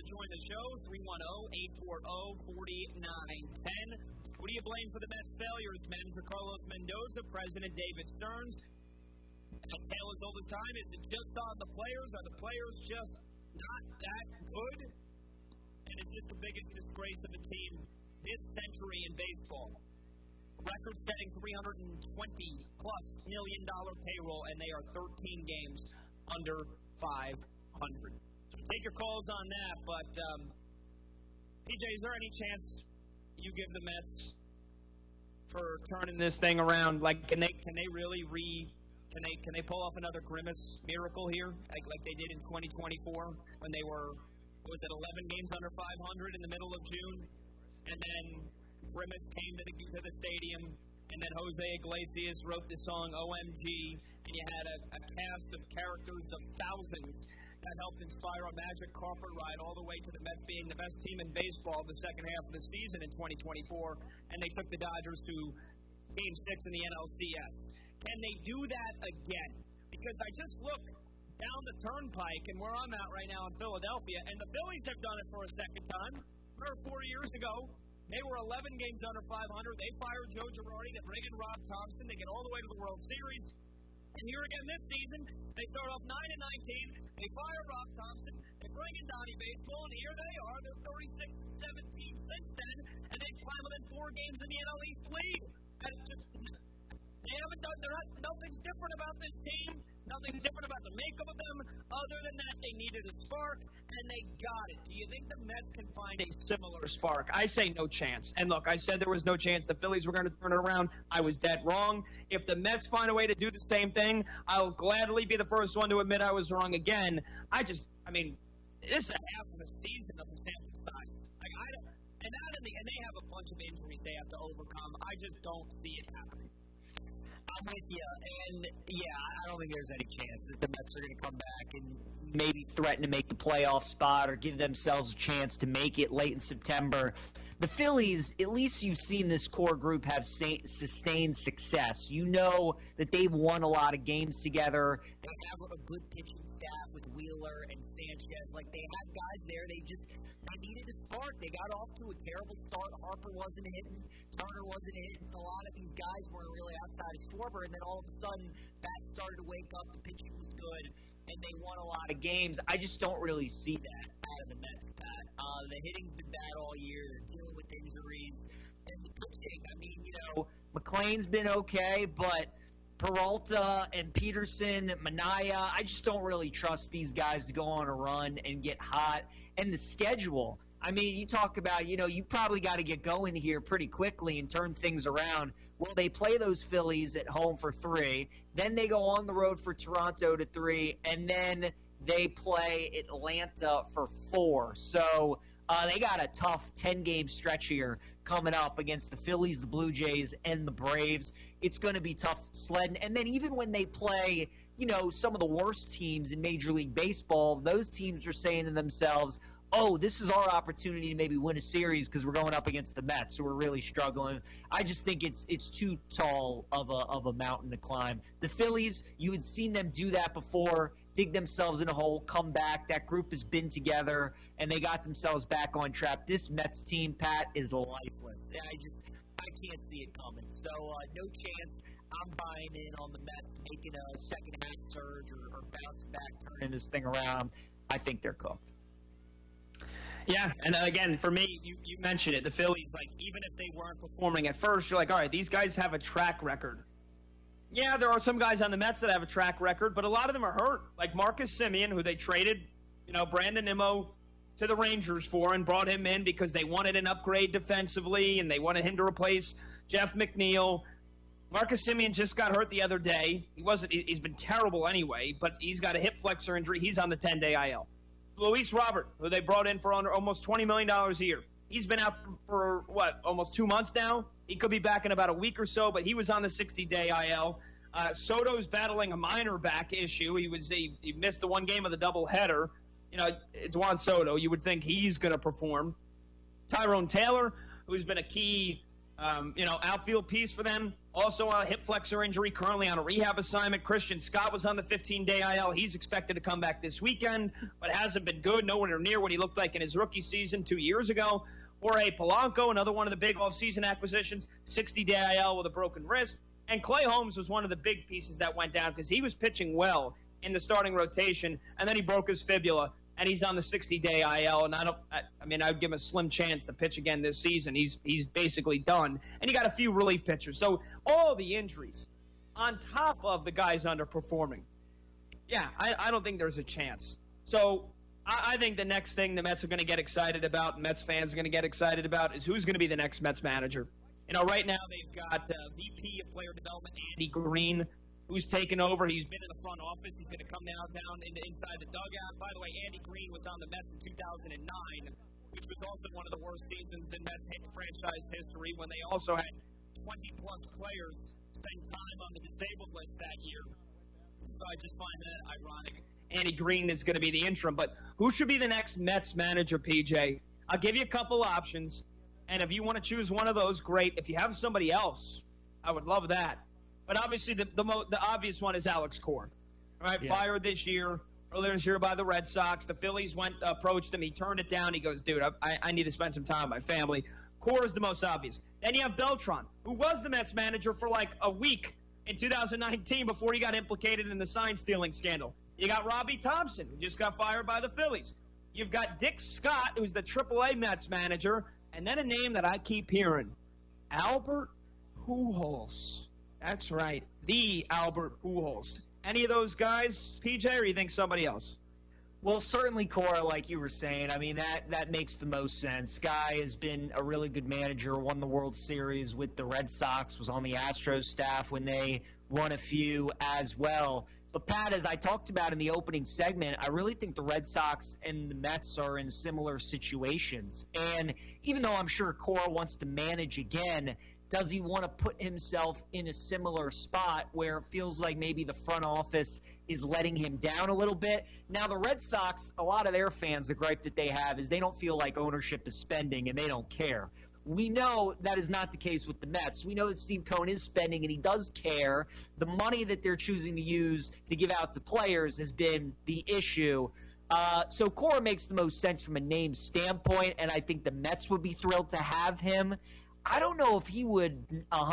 join the show, 310-840-4910. Who do you blame for the Mets' failures? Manager Carlos Mendoza, President David Stearns. And the tale is all this time. Is it just on the players? Are the players just not that good? And is this the biggest disgrace of the team this century in baseball? Record-setting $320+ million payroll, and they are 13 games under 500. So take your calls on that, but PJ, is there any chance you give the Mets for turning this thing around? Like, can they really can they pull off another Grimace miracle here, like they did in 2024 when they were, what was it, 11 games under 500 in the middle of June, and then Grimace came to the stadium, and then Jose Iglesias wrote the song OMG, and you had a cast of characters of thousands that helped inspire a magic carpet ride all the way to the Mets being the best team in baseball the second half of the season in 2024, and they took the Dodgers to Game 6 in the NLCS. Can they do that again? Because I just look down the turnpike, and where I'm at right now in Philadelphia, and the Phillies have done it for a second time. 3 or 4 years ago, they were 11 games under 500. They fired Joe Girardi. They bring in Rob Thompson. They get all the way to the World Series. And here again this season, they start off 9-19. They fire Rob Thompson. They bring in Donnie Baseball, and here they are. They're 36-17 since then, and they climb within 4 games in the NL East lead. And they haven't done. Nothing's different about this team. Nothing's different about the makeup of them. Other than that, they needed a spark, and they got it. Do you think the Mets can find a similar spark? I say no chance. And look, I said there was no chance the Phillies were going to turn it around. I was dead wrong. If the Mets find a way to do the same thing, I'll gladly be the first one to admit I was wrong again. This is a half of a season of the sample size. And they have a bunch of injuries they have to overcome. I just don't see it happening. I'm with you, and I don't think there's any chance that the Mets are going to come back and maybe threaten to make the playoff spot or give themselves a chance to make it late in September. The Phillies, at least you've seen this core group have sustained success. You know that they've won a lot of games together. They have a good pitching staff with Wheeler and Sanchez. Like, they had guys there. They needed a spark. They got off to a terrible start. Harper wasn't hitting. Turner wasn't hitting. A lot of these guys weren't really outside of Schwarber. And then all of a sudden, bats started to wake up. The pitching was good. And they won a lot of games. I just don't really see that out of the Mets, Pat. The hitting's been bad all year. They're dealing with injuries. And the pitching, McClain's been okay, but Peralta and Peterson, Minaya, I just don't really trust these guys to go on a run and get hot. And the schedule, you talk about, you probably got to get going here pretty quickly and turn things around. Well, they play those Phillies at home for 3. Then they go on the road for Toronto to 3. And then they play Atlanta for 4. So they got a tough 10-game stretch here coming up against the Phillies, the Blue Jays, and the Braves. It's going to be tough sledding. And then even when they play, some of the worst teams in Major League Baseball, those teams are saying to themselves, oh, this is our opportunity to maybe win a series because we're going up against the Mets, so we're really struggling. I just think it's too tall of a mountain to climb. The Phillies, you had seen them do that before, dig themselves in a hole, come back. That group has been together, and they got themselves back on track. This Mets team, Pat, is lifeless. I can't see it coming. So no chance. I'm buying in on the Mets making a second-half surge or bouncing back, turning this thing around. I think they're cooked. Yeah, and again, for me, you mentioned it. The Phillies, even if they weren't performing at first, you're like, all right, these guys have a track record. Yeah, there are some guys on the Mets that have a track record, but a lot of them are hurt. Like Marcus Semien, who they traded, Brandon Nimmo to the Rangers for and brought him in because they wanted an upgrade defensively and they wanted him to replace Jeff McNeil. Marcus Semien just got hurt the other day. He's been terrible anyway, but he's got a hip flexor injury. He's on the 10-day IL. Luis Robert, who they brought in for under almost $20 million a year. He's been out for almost 2 months now? He could be back in about a week or so, but he was on the 60-day IL. Soto's battling a minor back issue. He missed the 1 game of the doubleheader. It's Juan Soto. You would think he's going to perform. Tyrone Taylor, who's been a key, outfield piece for them, Also on a hip flexor injury, currently on a rehab assignment. Christian Scott was on the 15-day IL. He's expected to come back this weekend, but hasn't been good. Nowhere near what he looked like in his rookie season 2 years ago. Jorge Polanco, another one of the big offseason acquisitions, 60-day IL with a broken wrist. And Clay Holmes was one of the big pieces that went down because he was pitching well in the starting rotation, and then he broke his fibula, and he's on the 60-day IL. And I would give him a slim chance to pitch again this season. He's basically done. And you got a few relief pitchers. So all the injuries on top of the guys underperforming. Yeah, I don't think there's a chance. So I think the next thing the Mets are going to get excited about, Mets fans are going to get excited about, is who's going to be the next Mets manager. Right now they've got VP of Player Development, Andy Green, who's taken over. He's been in the front office. He's going to come down inside the dugout. By the way, Andy Green was on the Mets in 2009, which was also one of the worst seasons in Mets franchise history, when they also had 20-plus players spend time on the disabled list that year. So I just find that ironic. Andy Green is going to be the interim. But who should be the next Mets manager, PJ? I'll give you a couple options. And if you want to choose one of those, great. If you have somebody else, I would love that. But obviously, the obvious one is Alex Cora. All right, yeah. Fired earlier this year by the Red Sox. The Phillies approached him. He turned it down. He goes, dude, I need to spend some time with my family. Cora is the most obvious. Then you have Beltran, who was the Mets manager for like a week in 2019 before he got implicated in the sign-stealing scandal. You got Robbie Thompson, who just got fired by the Phillies. You've got Dick Scott, who's the AAA Mets manager. And then a name that I keep hearing, Albert Pujols. That's right, the Albert Pujols. Any of those guys, PJ, or you think somebody else? Well, certainly Cora, like you were saying. I mean, that makes the most sense. Guy has been a really good manager, won the World Series with the Red Sox, was on the Astros staff when they won a few as well. But, Pat, as I talked about in the opening segment, I really think the Red Sox and the Mets are in similar situations. And even though I'm sure Cora wants to manage again, does he want to put himself in a similar spot where it feels like maybe the front office is letting him down a little bit? Now, the Red Sox, a lot of their fans, the gripe that they have is they don't feel like ownership is spending and they don't care. We know that is not the case with the Mets. We know that Steve Cohen is spending, and he does care. The money that they're choosing to use to give out to players has been the issue. So Cora makes the most sense from a name standpoint, and I think the Mets would be thrilled to have him. I don't know if he would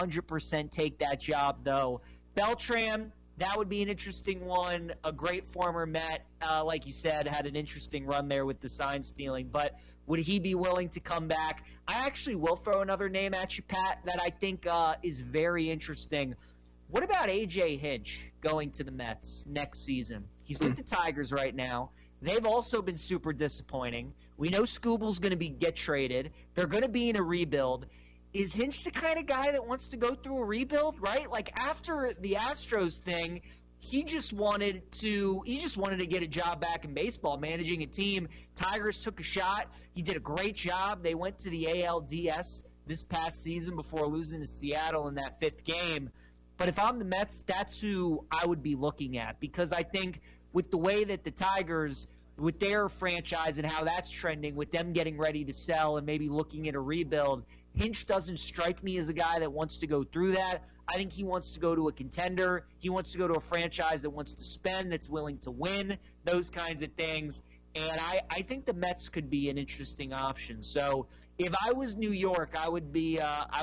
100% take that job, though. Beltran, that would be an interesting one. A great former Met, like you said, had an interesting run there with the sign stealing. But would he be willing to come back? I actually will throw another name at you, Pat, that I think is very interesting. What about A.J. Hinch going to the Mets next season? He's with the Tigers right now. They've also been super disappointing. We know Scooble's going to get traded. They're going to be in a rebuild. Is Hinch the kind of guy that wants to go through a rebuild, right? Like after the Astros thing, he just wanted to get a job back in baseball, managing a team. Tigers took a shot. He did a great job. They went to the ALDS this past season before losing to Seattle in that 5th game. But if I'm the Mets, that's who I would be looking at, because I think with the way that the Tigers, with their franchise and how that's trending, with them getting ready to sell and maybe looking at a rebuild, Hinch doesn't strike me as a guy that wants to go through that. I think he wants to go to a contender. He wants to go to a franchise that wants to spend, that's willing to win, those kinds of things. And I think the Mets could be an interesting option. So if I was New York, I would be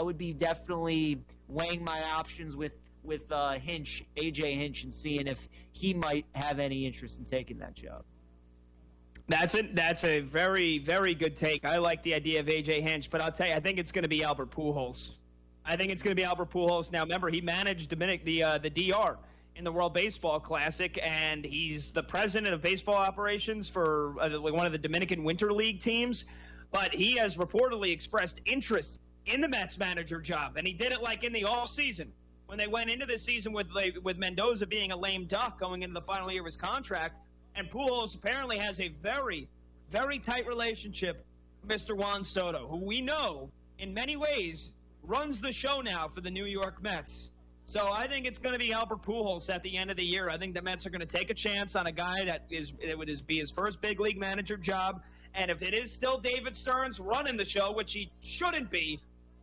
definitely weighing my options with Hinch, A.J. Hinch, and seeing if he might have any interest in taking that job. That's a very, very good take. I like the idea of A.J. Hinch, but I'll tell you, I think it's going to be Albert Pujols. I think it's going to be Albert Pujols. Now, remember, he managed the DR in the World Baseball Classic, and he's the president of baseball operations for one of the Dominican Winter League teams. But he has reportedly expressed interest in the Mets manager job, and he did it like in the off-season when they went into the season with Mendoza being a lame duck going into the final year of his contract. And Pujols apparently has a very, very tight relationship with Mr. Juan Soto, who we know in many ways runs the show now for the New York Mets. So I think it's going to be Albert Pujols at the end of the year. I think the Mets are going to take a chance on a guy that would be his first big league manager job. And if it is still David Stearns running the show, which he shouldn't be,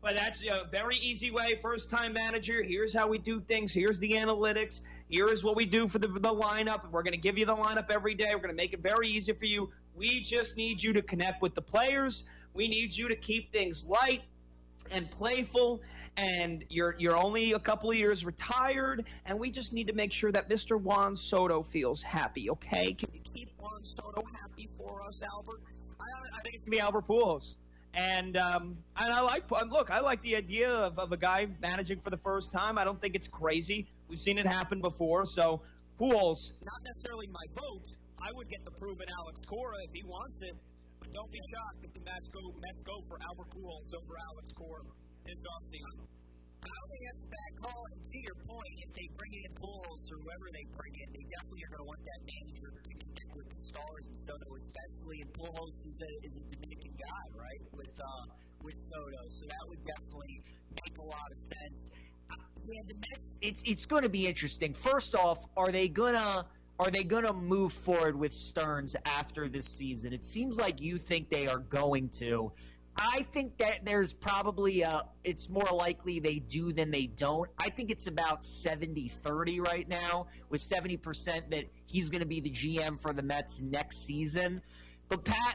But that's a very easy way. First-time manager, here's how we do things. Here's the analytics. Here's what we do for the lineup. We're going to give you the lineup every day. We're going to make it very easy for you. We just need you to connect with the players. We need you to keep things light and playful. And you're only a couple of years retired. And we just need to make sure that Mr. Juan Soto feels happy, okay? Can you keep Juan Soto happy for us, Albert? I think it's going to be Albert Pujols. And I like the idea of a guy managing for the first time. I don't think it's crazy. We've seen it happen before. So Pujols, not necessarily my vote. I would get the proven Alex Cora if he wants it. But don't be shocked if the Mets go for Albert Pujols over Alex Cora this offseason. I don't think that's a bad call. And to your point, if they bring in Pujols or whoever they bring in, they definitely are going to want that manager to connect with the stars and Soto, especially. And Pujols is a Dominican guy, right? With Soto, so that would definitely make a lot of sense. Yeah, the Mets. It's going to be interesting. First off, are they gonna move forward with Stearns after this season? It seems like you think they are going to. I think that there's probably it's more likely they do than they don't. I think it's about 70-30 right now, with 70% that he's going to be the GM for the Mets next season. But, Pat,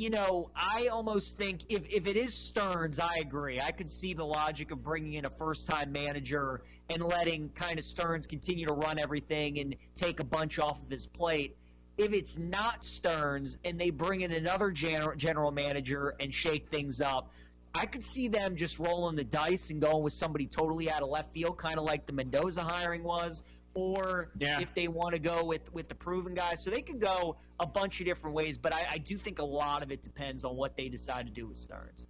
I almost think if it is Stearns, I agree. I could see the logic of bringing in a first-time manager and letting kind of Stearns continue to run everything and take a bunch off of his plate. If it's not Stearns and they bring in another general manager and shake things up, I could see them just rolling the dice and going with somebody totally out of left field, kind of like the Mendoza hiring was, or if they want to go with the proven guys. So they could go a bunch of different ways, but I do think a lot of it depends on what they decide to do with Stearns.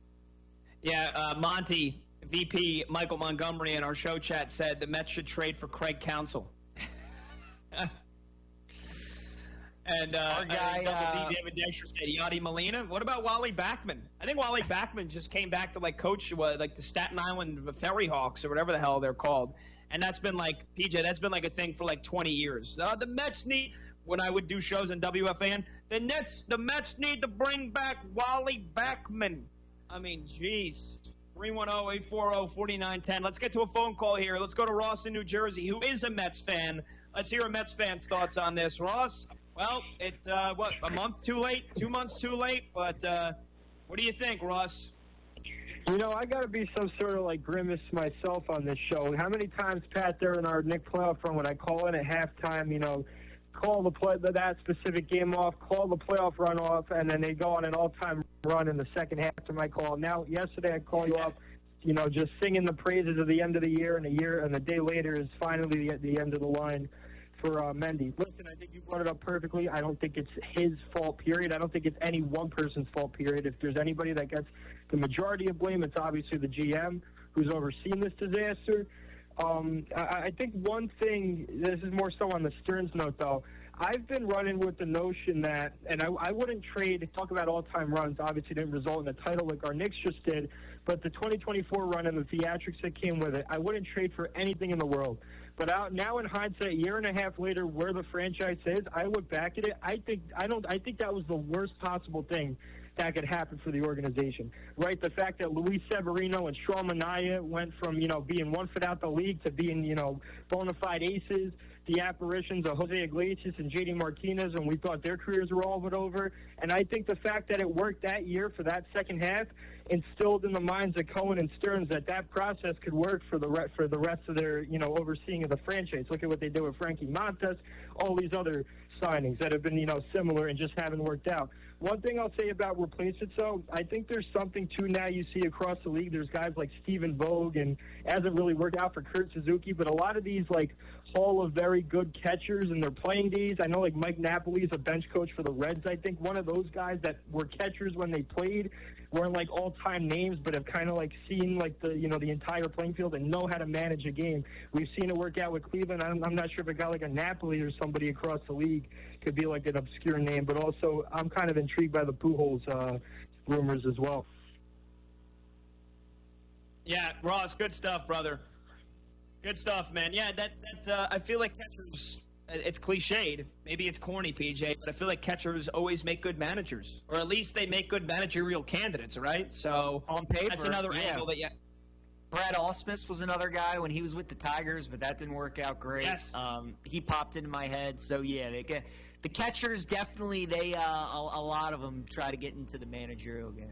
Yeah, Monty, VP Michael Montgomery in our show chat said the Mets should trade for Craig Counsell. And our guy, David Dasher said Yadi Molina. What about Wally Backman? I think Wally Backman just came back to coach the Staten Island Ferry Hawks or whatever the hell they're called, and that's been PJ. That's been a thing for 20 years. The Mets need, when I would do shows in WFAN, the Mets need to bring back Wally Backman. I mean, jeez. 310-840-4910. Let's get to a phone call here. Let's go to Ross in New Jersey, who is a Mets fan. Let's hear a Mets fan's thoughts on this, Ross. Well, a month too late, 2 months too late, but what do you think, Ross? I got to be some sort of grimace myself on this show. How many times, Pat, there in our Nick playoff run, when I call in at halftime, call that specific game off, call the playoff run off, and then they go on an all-time run in the second half to my call. Now, yesterday I call you off, just singing the praises of the end of the year, and a day later is finally the end of the line for Mendy. Listen, I think you brought it up perfectly. I don't think it's his fault, period. I don't think it's any one person's fault, period. If there's anybody that gets the majority of blame, it's obviously the GM who's overseen this disaster. I think one thing, this is more so on the Stearns note, though, I've been running with the notion that, and I wouldn't talk about all-time runs, obviously didn't result in a title like our Knicks just did, but the 2024 run and the theatrics that came with it, I wouldn't trade for anything in the world. But now in hindsight, a year and a half later, where the franchise is, I look back at it. I think that was the worst possible thing that could happen for the organization, right? The fact that Luis Severino and Sean Manaea went from being one foot out the league to being bona fide aces. The apparitions of Jose Iglesias and JD Martinez, and we thought their careers were all but over. And I think the fact that it worked that year for that second half instilled in the minds of Cohen and Stearns that process could work for the rest of their overseeing of the franchise. Look at what they did with Frankie Montas, all these other signings that have been similar and just haven't worked out. One thing I'll say about replacements, though, I think there's something too now you see across the league. There's guys like Stephen Vogt, and it hasn't really worked out for Kurt Suzuki, but a lot of these Hall of very good catchers in their playing days. I know Mike Napoli is a bench coach for the Reds. I think one of those guys that were catchers when they played weren't all-time names, but have kind of seen the entire playing field and know how to manage a game. We've seen it work out with Cleveland. I'm not sure if a guy like a Napoli or somebody across the league could be an obscure name, but also I'm kind of intrigued by the Pujols rumors as well. Yeah, Ross, good stuff, brother. Good stuff, man. Yeah, that I feel like catchers it's cliched. Maybe it's corny, PJ, but I feel like catchers always make good managers, or at least they make good managerial candidates, right? So on paper, that's another angle that Brad Ausmus was another guy when he was with the Tigers, but that didn't work out great. Yes. He popped into my head. So, yeah, the catchers definitely, a lot of them try to get into the managerial game.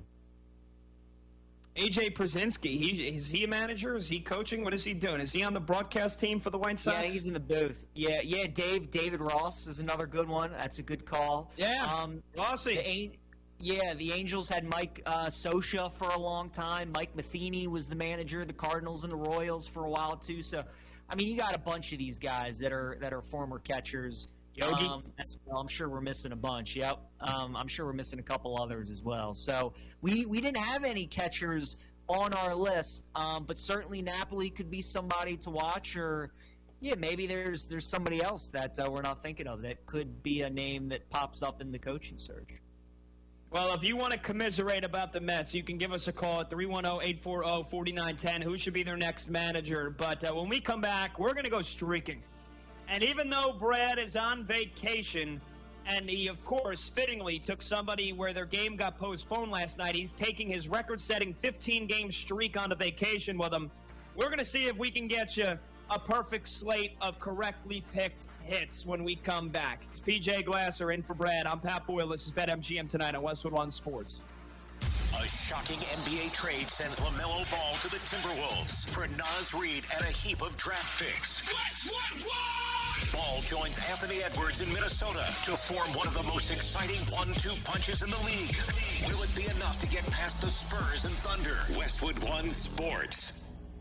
AJ Przinsky, is he a manager? Is he coaching? What is he doing? Is he on the broadcast team for the White Sox? Yeah, he's in the booth. Yeah, David Ross is another good one. That's a good call. Yeah, Rossi. The Angels had Mike Scioscia for a long time. Mike Matheny was the manager of the Cardinals and the Royals for a while too. So, I mean, you got a bunch of these guys that are former catchers. Yogi. I'm sure we're missing a bunch. Yep. I'm sure we're missing a couple others as well. So we didn't have any catchers on our list, but certainly Napoli could be somebody to watch, or maybe there's somebody else that we're not thinking of that could be a name that pops up in the coaching search. Well, if you want to commiserate about the Mets, you can give us a call at 310-840-4910. Who should be their next manager? But when we come back, we're going to go streaking. And even though Brad is on vacation, and he, of course, fittingly took somebody where their game got postponed last night, he's taking his record-setting 15-game streak onto vacation with him. We're going to see if we can get you a perfect slate of correctly picked hits when we come back. It's PJ Glasser in for Brad. I'm Pat Boyle. This is BetMGM tonight on Westwood One Sports. A shocking NBA trade sends LaMelo Ball to the Timberwolves for Naz Reid and a heap of draft picks. Ball joins Anthony Edwards in Minnesota to form one of the most exciting 1-2 punches in the league. Will it be enough to get past the Spurs and Thunder? Westwood One Sports.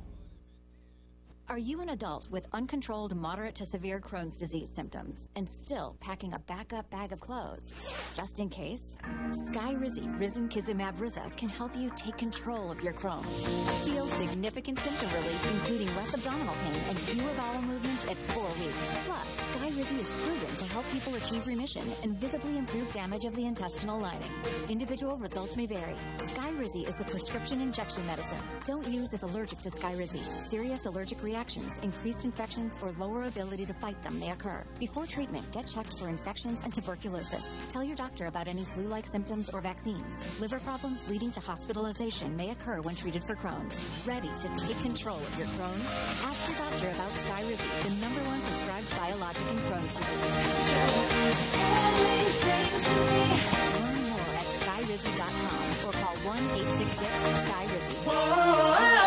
Are you an adult with uncontrolled moderate to severe Crohn's disease symptoms and still packing a backup bag of clothes? Just in case, Skyrizi Risankizumab Riza can help you take control of your Crohn's. Feel significant symptom relief, including less abdominal pain and fewer bowel movements at 4 weeks. Plus, Skyrizi is proven to help people achieve remission and visibly improve damage of the intestinal lining. Individual results may vary. Skyrizi is a prescription injection medicine. Don't use if allergic to Skyrizi. Serious allergic reactions, increased infections, or lower ability to fight them may occur. Before treatment, get checked for infections and tuberculosis. Tell your doctor about any flu-like symptoms or vaccines. Liver problems leading to hospitalization may occur when treated for Crohn's. Ready to take control of your Crohn's? Ask your doctor about Skyrizi, the #1 prescribed biologic in Crohn's disease. Learn more at Skyrizi.com or call 1-866-SKYRIZI.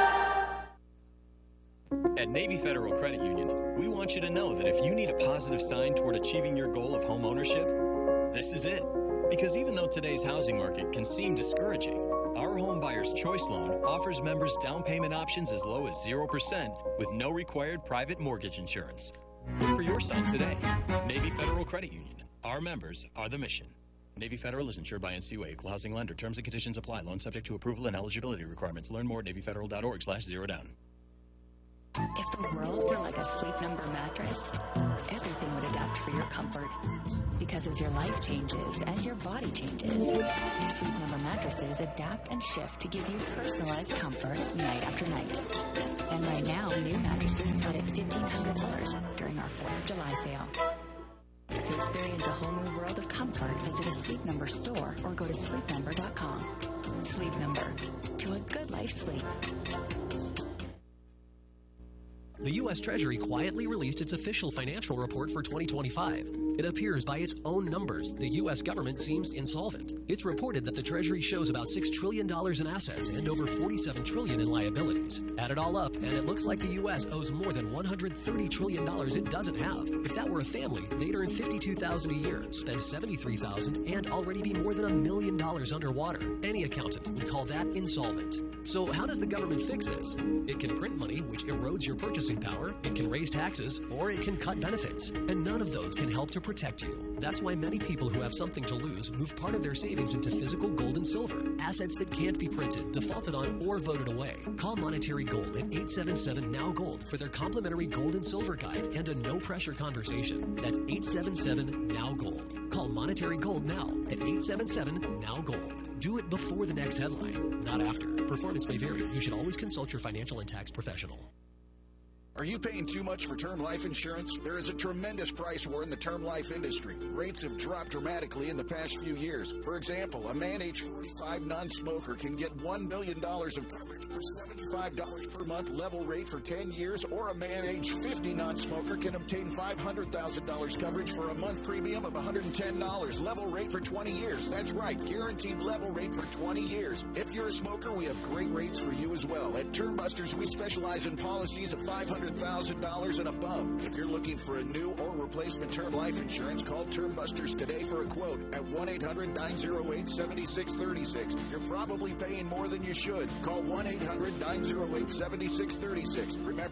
At Navy Federal Credit Union, we want you to know that if you need a positive sign toward achieving your goal of home ownership, this is it. Because even though today's housing market can seem discouraging, our Home Buyer's Choice Loan offers members down payment options as low as 0% with no required private mortgage insurance. Look for your sign today. Navy Federal Credit Union. Our members are the mission. Navy Federal is insured by NCUA, Equal Housing Lender. Terms and conditions apply. Loan subject to approval and eligibility requirements. Learn more at NavyFederal.org/zerodown. If the world were like a Sleep Number mattress, everything would adapt for your comfort. Because as your life changes and your body changes, Sleep Number mattresses adapt and shift to give you personalized comfort night after night. And right now, new mattresses start at $1,500 during our 4th of July sale. To experience a whole new world of comfort, visit a Sleep Number store or go to sleepnumber.com. Sleep Number. To a good life sleep. The U.S. Treasury quietly released its official financial report for 2025. It appears by its own numbers, the U.S. government seems insolvent. It's reported that the Treasury shows about $6 trillion in assets and over $47 trillion in liabilities. Add it all up, and it looks like the U.S. owes more than $130 trillion it doesn't have. If that were a family, they'd earn $52,000 a year, spend $73,000, and already be more than $1 million underwater. Any accountant would call that insolvent. So how does the government fix this? It can print money, which erodes your purchasing power, it can raise taxes, or it can cut benefits. And none of those can help to protect you. That's why many people who have something to lose move part of their savings into physical gold and silver, assets that can't be printed, defaulted on, or voted away. Call Monetary Gold at 877-NOW-GOLD for their complimentary gold and silver guide and a no-pressure conversation. That's 877-NOW-GOLD. Call Monetary Gold now at 877-NOW-GOLD. Do it before the next headline, not after. Performance may vary. You should always consult your financial and tax professional. Are you paying too much for term life insurance? There is a tremendous price war in the term life industry. Rates have dropped dramatically in the past few years. For example, a man age 45 non-smoker can get $1 billion of coverage for $75 per month level rate for 10 years, or a man age 50 non-smoker can obtain $500,000 coverage for a month premium of $110 level rate for 20 years. That's right, guaranteed level rate for 20 years. If you're a smoker, we have great rates for you as well. At Term Busters, we specialize in policies of $500,000 and above. If you're looking for a new or replacement term life insurance, call Term Busters today for a quote at 1-800-908-7636. You're probably paying more than you should. Call 1-800-908-7636. Remember,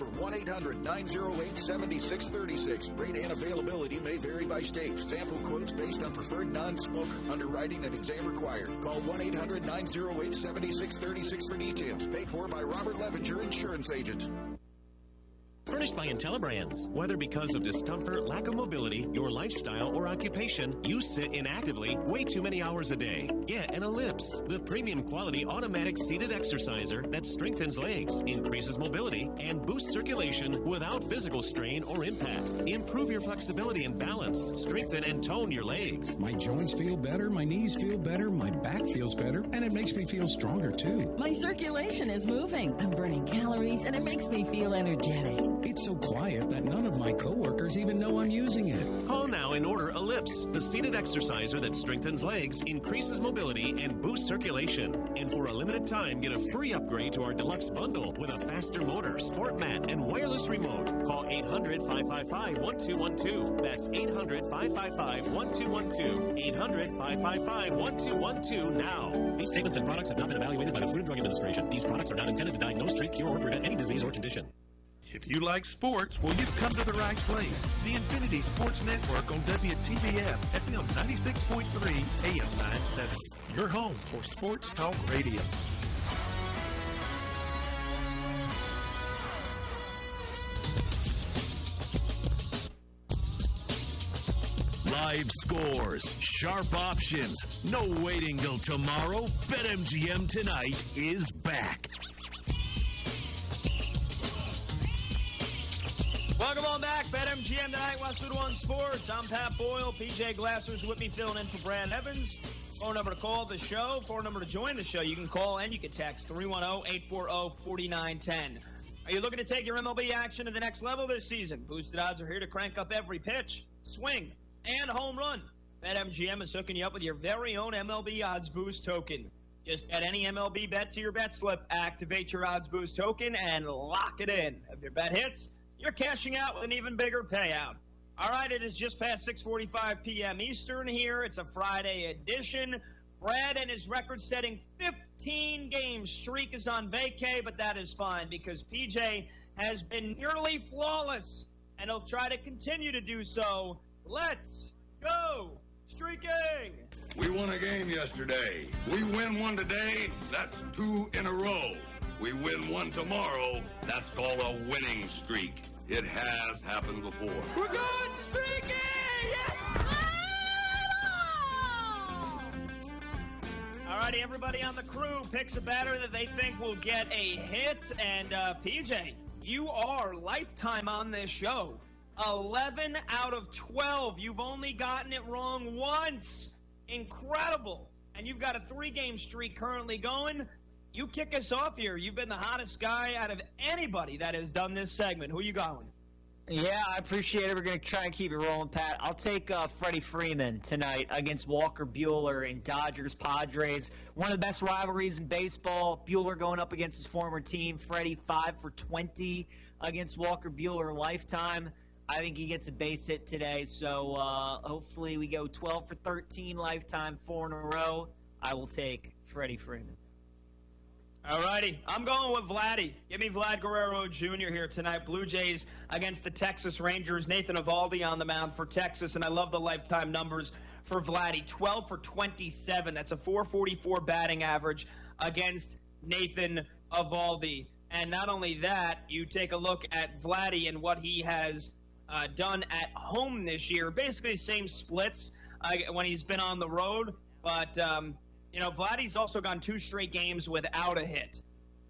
1-800-908-7636. Rate and availability may vary by state. Sample quotes based on preferred non-smoker. Underwriting and exam required. Call 1-800-908-7636 for details. Paid for by Robert Levinger, Insurance Agent. Furnished by IntelliBrands. Whether because of discomfort, lack of mobility, your lifestyle, or occupation, you sit inactively way too many hours a day. Get an Ellipse, the premium quality automatic seated exerciser that strengthens legs, increases mobility, and boosts circulation without physical strain or impact. Improve your flexibility and balance. Strengthen and tone your legs. My joints feel better, my knees feel better, my back feels better, and it makes me feel stronger too. My circulation is moving. I'm burning calories, and it makes me feel energetic. It's so quiet that none of my coworkers even know I'm using it. Call now and order Ellipse, the seated exerciser that strengthens legs, increases mobility, and boosts circulation. And for a limited time, get a free upgrade to our deluxe bundle with a faster motor, sport mat, and wireless remote. Call 800-555-1212. That's 800-555-1212. 800-555-1212 now. These statements and products have not been evaluated by the Food and Drug Administration. These products are not intended to diagnose, treat, cure, or prevent any disease or condition. If you like sports, well, you've come to the right place. The Infinity Sports Network on WTBF, FM 96.3, AM 970. Your home for sports talk radio. Live scores, sharp options, no waiting till tomorrow. BetMGM Tonight is back. Welcome on back. BetMGM Tonight, Westwood One Sports. I'm Pat Boyle. PJ Glasser's with me, filling in for Brad Evans. Phone number to call the show. Phone number to join the show. You can call and you can text 310-840-4910. Are you looking to take your MLB action to the next level this season? Boosted odds are here to crank up every pitch, swing, and home run. BetMGM is hooking you up with your very own MLB Odds Boost token. Just add any MLB bet to your bet slip, activate your Odds Boost token, and lock it in. If your bet hits, you're cashing out with an even bigger payout. All right, it is just past 6:45 p.m. Eastern here. It's a Friday edition. Brad and his record-setting 15-game streak is on vacay, but that is fine because PJ has been nearly flawless, and he'll try to continue to do so. Let's go streaking! We won a game yesterday. We win one today, that's 2 in a row. We win one tomorrow, that's called a winning streak. It has happened before. We're going streaking! All righty, everybody on the crew picks a batter that they think will get a hit. And PJ, you are lifetime on this show. 11 out of 12. You've only gotten it wrong once. Incredible. And you've got a 3-game streak currently going. You kick us off here. You've been the hottest guy out of anybody that has done this segment. Who you going? Yeah, I appreciate it. We're going to try and keep it rolling, Pat. I'll take Freddie Freeman tonight against Walker Buehler in Dodgers-Padres. One of the best rivalries in baseball. Buehler going up against his former team. Freddie 5 for 20 against Walker Buehler lifetime. I think he gets a base hit today, so hopefully we go 12 for 13 lifetime, 4 in a row. I will take Freddie Freeman. All righty, I'm going with Vladdy. Give me Vlad Guerrero Jr. here tonight. Blue Jays against the Texas Rangers. Nathan Eovaldi on the mound for Texas, and I love the lifetime numbers for Vladdy. 12 for 27. That's a 444 batting average against Nathan Eovaldi. And not only that, you take a look at Vladdy and what he has done at home this year. Basically the same splits when he's been on the road, but Vladdy's also gone 2 straight games without a hit.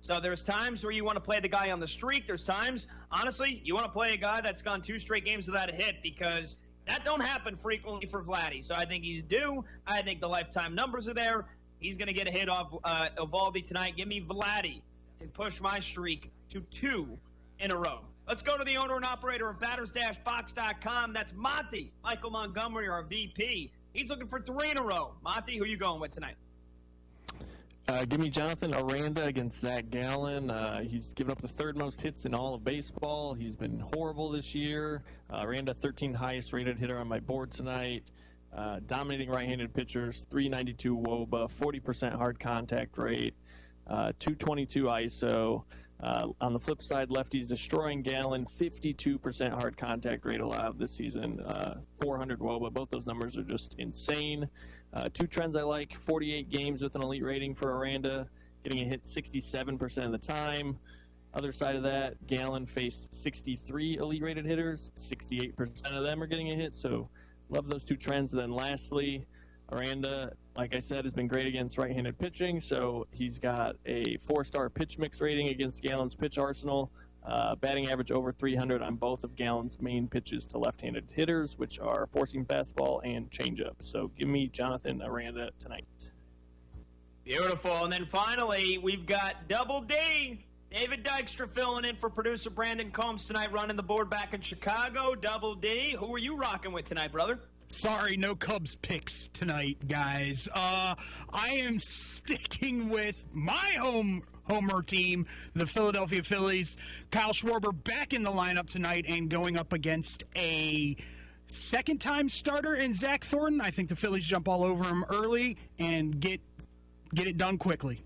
So there's times where you want to play the guy on the streak. There's times, honestly, you want to play a guy that's gone 2 straight games without a hit because that don't happen frequently for Vladdy. So I think he's due. I think the lifetime numbers are there. He's going to get a hit off Eovaldi tonight. Give me Vladdy to push my streak to 2 in a row. Let's go to the owner and operator of batters-box.com. That's Monty, Michael Montgomery, our VP. He's looking for 3 in a row. Monty, who are you going with tonight? Give me Jonathan Aranda against Zach Gallen. He's given up the 3rd most hits in all of baseball. He's been horrible this year. Aranda, 13th highest rated hitter on my board tonight. Dominating right-handed pitchers, 392 WOBA, 40% hard contact rate, 222 ISO. On the flip side, lefties destroying Gallen, 52% hard contact rate allowed this season, 400 WOBA. Both those numbers are just insane. 2 trends I like: 48 games with an elite rating for Aranda, getting a hit 67% of the time. Other side of that, Gallen faced 63 elite rated hitters, 68% of them are getting a hit, so love those 2 trends. And then lastly, Aranda, like I said, has been great against right-handed pitching, so he's got a 4-star pitch mix rating against Gallen's pitch arsenal, batting average over 300 on both of Gallen's main pitches to left-handed hitters, which are forcing fastball and changeup. So give me Jonathan Aranda tonight. Beautiful. And then finally, we've got Double D. David Dykstra filling in for producer Brandon Combs tonight, running the board back in Chicago. Double D, who are you rocking with tonight, brother? Sorry, no Cubs picks tonight, guys. I am sticking with my homer team, the Philadelphia Phillies. Kyle Schwarber back in the lineup tonight and going up against a second-time starter in Zach Thornton. I think the Phillies jump all over him early and get it done quickly.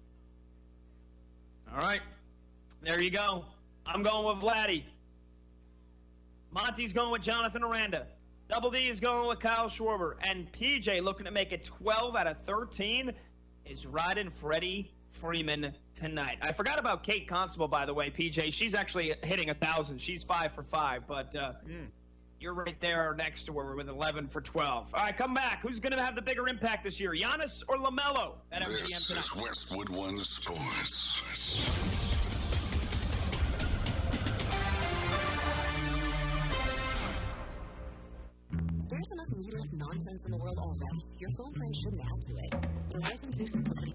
All right. There you go. I'm going with Vladdy. Monty's going with Jonathan Aranda. Double D is going with Kyle Schwarber. And PJ, looking to make it 12 out of 13, is riding Freddie Freeman tonight. I forgot about Kate Constable, by the way, PJ. She's actually hitting 1,000. She's 5 for 5. But you're right there next to her with 11 for 12. All right, come back. Who's going to have the bigger impact this year, Giannis or LaMelo at MGM tonight? This is Westwood One Sports. There's enough needless nonsense in the world already. Your phone plan shouldn't add to it. Verizon 2 Simplicity